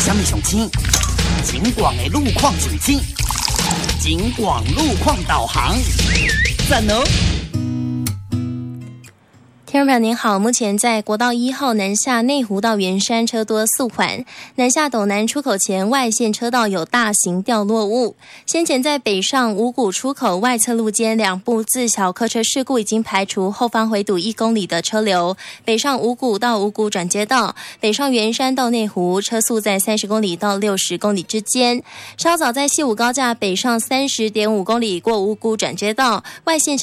什么上青？警广的路况上青，警广路况导航，赞哦！ 听众朋友您好，目前在国道1号南下内湖到圆山车多速缓，南下斗南出口前外线车道有大型掉落物。先前在北上五股出口外侧路间2部自小客车事故已经排除，后方回堵1公里的车流。北上五股到五股转接道，北上圆山到内湖车速在30公里到60公里之间。稍早在西武高架北上30.5公里过五股转接道，外线